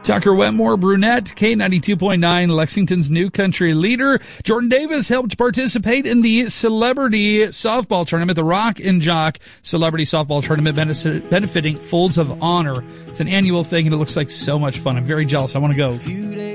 Tucker Wetmore, brunette, K92.9, Lexington's new country leader. Jordan Davis helped participate in the celebrity softball tournament, the Rock and Jock Celebrity Softball Tournament benefiting Folds of Honor. It's an annual thing, and it looks like so much fun. I'm very jealous. I want to go.